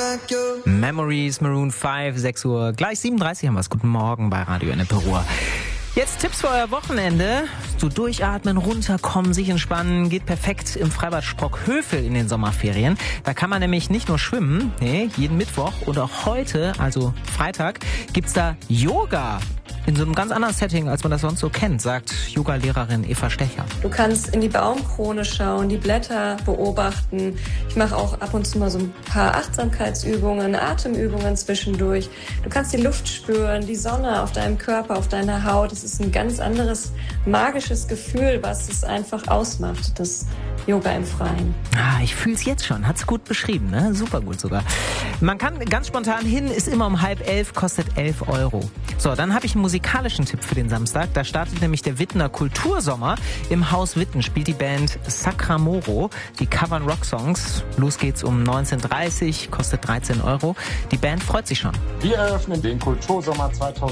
Memories, Maroon 5, 6 Uhr, gleich 37 haben wir es. Guten Morgen bei Radio Ennepe Ruhr. Jetzt Tipps für euer Wochenende. So durchatmen, runterkommen, sich entspannen. Geht perfekt im Freibad Sprockhövel in den Sommerferien. Da kann man nämlich nicht nur schwimmen, nee, jeden Mittwoch und auch heute, also Freitag, gibt's da Yoga. In so einem ganz anderen Setting, als man das sonst so kennt, sagt Yoga-Lehrerin Eva Stecher. Du kannst in die Baumkrone schauen, die Blätter beobachten. Ich mache auch ab und zu mal so ein paar Achtsamkeitsübungen, Atemübungen zwischendurch. Du kannst die Luft spüren, die Sonne auf deinem Körper, auf deiner Haut. Es ist ein ganz anderes magisches Gefühl, was es einfach ausmacht, das Yoga im Freien. Ich fühle es jetzt schon. Hat's gut beschrieben, ne? Super gut sogar. Man kann ganz spontan hin, ist immer um 10:30, kostet 11 €. So, dann habe ich einen musikalischen Tipp für den Samstag. Da startet nämlich der Wittener Kultursommer. Im Haus Witten spielt die Band Sacramoro. Die covern Rocksongs. Los geht's um 19:30, kostet 13 €. Die Band freut sich schon. Wir eröffnen den Kultursommer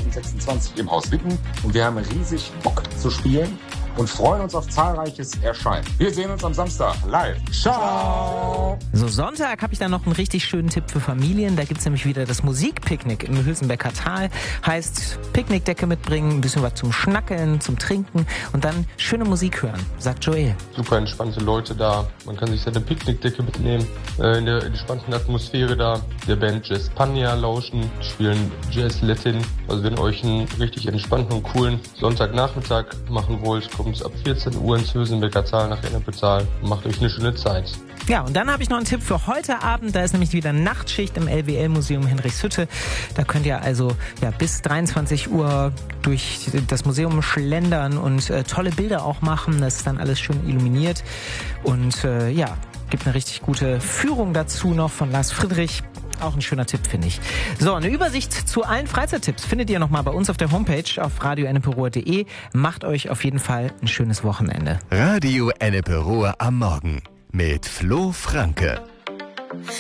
2026 im Haus Witten und wir haben riesig Bock zu spielen und freuen uns auf zahlreiches Erscheinen. Wir sehen uns am Samstag live. Ciao! So, Sonntag habe ich dann noch einen richtig schönen Tipp für Familien. Da gibt's nämlich wieder das Musikpicknick im Hülsenbecker Tal. Heißt, Picknickdecke mitbringen, ein bisschen was zum Schnackeln, zum Trinken und dann schöne Musik hören, sagt Joel. Super entspannte Leute da. Man kann sich seine Picknickdecke mitnehmen. In der entspannten Atmosphäre da. Der Band Jazz Pania lauschen, spielen Jazz Latin. Also wenn ihr euch einen richtig entspannten und coolen Sonntagnachmittag machen wollt, kommt ab 14 Uhr ins Hülsenbecker Tal nach Ennepe Tal und macht euch eine schöne Zeit. Ja, und dann habe ich noch einen Tipp für heute Abend. Da ist nämlich wieder Nachtschicht im LWL-Museum Henrichshütte. Da könnt ihr also bis 23 Uhr durch das Museum schlendern und tolle Bilder auch machen. Das ist dann alles schön illuminiert. Und gibt eine richtig gute Führung dazu noch von Lars Friedrich. Auch ein schöner Tipp, finde ich. So, eine Übersicht zu allen Freizeittipps findet ihr nochmal bei uns auf der Homepage auf radioenneperuhr.de. Macht euch auf jeden Fall ein schönes Wochenende. Radio Ennepe Ruhr am Morgen mit Flo Franke.